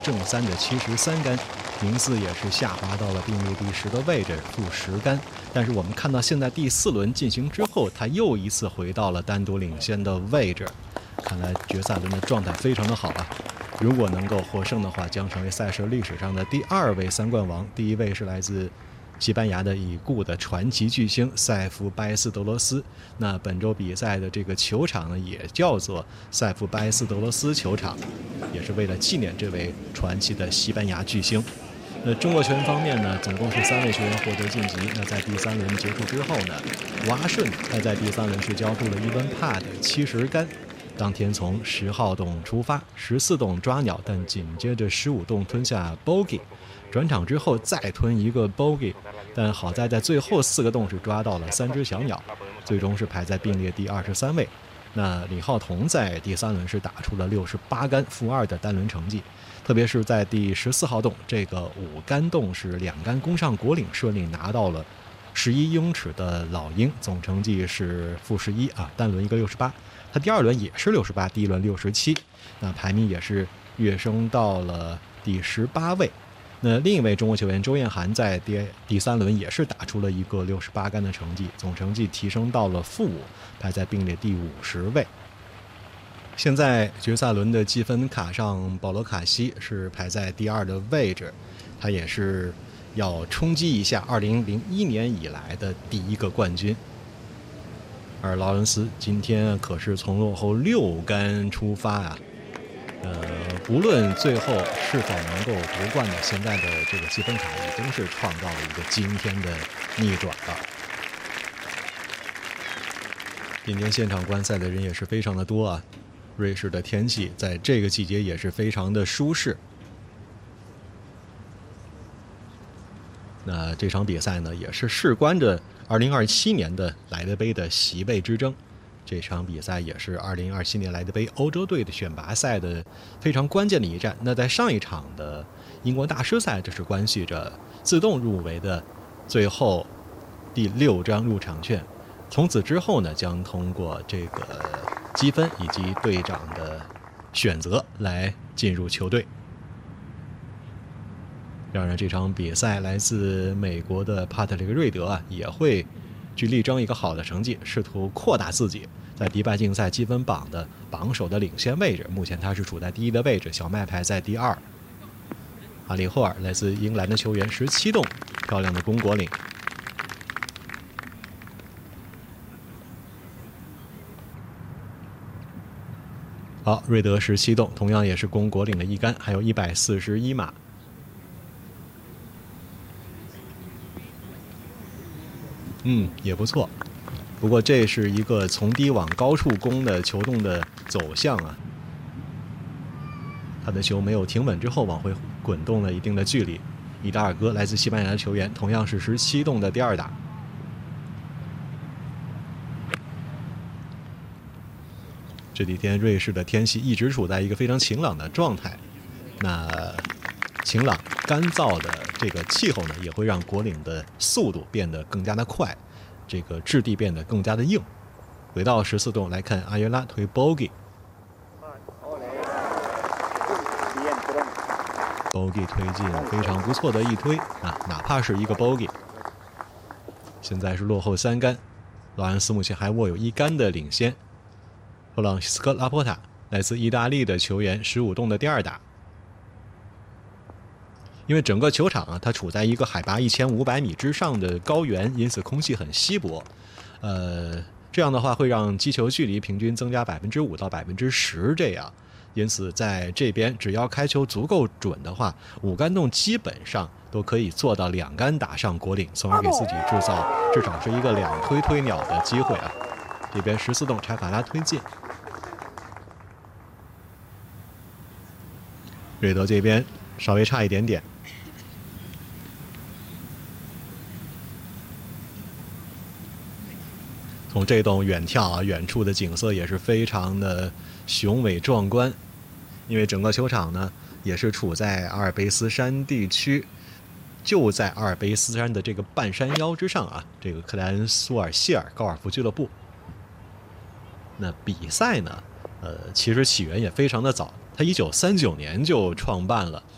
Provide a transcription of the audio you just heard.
正三的73杆，名次也是下滑到了并列第10的位置，负10杆。但是我们看到现在第4轮进行之后，他又一次回到了单独领先的位置。看来决赛轮的状态非常的好啊！如果能够获胜的话，将成为赛事历史上的第2位3冠王。第1位是来自西班牙的已故的传奇巨星塞夫·巴耶斯德罗斯。那本周比赛的这个球场呢，也叫做塞夫·巴耶斯德罗斯球场，也是为了纪念这位传奇的西班牙巨星。那中国球员方面呢，总共是3位球员获得晋级。那在第3轮结束之后呢，华顺他在第3轮是交出了伊文帕的70杆。当天从10号洞出发，14洞抓鸟，但紧接着15洞吞下 bogey， 转场之后再吞一个 bogey， 但好在最后4个洞是抓到了3只小鸟，最终是排在并列第23位。那李浩彤在第3轮是打出了68杆负2的单轮成绩，特别是在第14号洞这个5杆洞是2杆攻上果岭，顺利拿到了11英尺的老鹰，总成绩是负11啊，单轮一个68。他第2轮也是68，第1轮67，那排名也是跃升到了第18位。那另一位中国球员周彦涵在第3轮也是打出了一个68杆的成绩，总成绩提升到了负5，排在并列第50位。现在决赛轮的积分卡上，保罗卡西是排在第2的位置，他也是要冲击一下2001年以来的第1个冠军。而劳伦斯今天可是从落后6杆出发啊，不论最后是否能够夺冠呢，现在的这个积分卡已经是创造了一个惊天的逆转了。今天现场观赛的人也是非常的多啊，瑞士的天气在这个季节也是非常的舒适。那这场比赛呢，也是事关着2027年的莱德杯的席位之争。这场比赛也是2027年莱德杯欧洲队的选拔赛的非常关键的一战。那在上一场的英国大师赛，这是关系着自动入围的最后第6张入场券。从此之后呢，将通过这个积分以及队长的选择来进入球队。当然，这场比赛来自美国的帕特里克·瑞德啊，也会去力争一个好的成绩，试图扩大自己在迪拜竞赛积分榜的榜首的领先位置。目前他是处在第1的位置，小麦排在第2。阿里霍尔来自英格兰的球员，17洞漂亮的攻果岭。好，瑞德17洞同样也是攻果岭的1杆，还有141码。也不错，不过这是一个从低往高处攻的球洞的走向啊。他的球没有停稳之后往回滚动了一定的距离。伊达尔戈来自西班牙的球员，同样是17洞的第2打。这几天瑞士的天气一直处在一个非常晴朗的状态，那晴朗干燥的这个气候呢，也会让果岭的速度变得更加的快，这个质地变得更加的硬。回到14洞来看，阿约拉推 bogey 推进非常不错的一推啊，哪怕是一个 bogey。现在是落后3杆，劳恩斯目前还握有1杆的领先。弗朗西斯科·拉波塔来自意大利的球员，15洞的第2打。因为整个球场啊，它处在一个海拔1500米之上的高原，因此空气很稀薄。这样的话会让击球距离平均增加5%到10%这样。因此在这边只要开球足够准的话，5杆洞基本上都可以做到2杆打上果岭，从而给自己制造至少是一个2推鸟的机会啊。这边14洞柴法拉推进，瑞德这边稍微差一点点。从这栋远眺啊，远处的景色也是非常的雄伟壮观。因为整个球场呢，也是处在阿尔卑斯山地区，就在阿尔卑斯山的这个半山腰之上啊，这个克莱恩苏尔谢尔高尔夫俱乐部。那比赛呢，其实起源也非常的早，它1939年就创办了。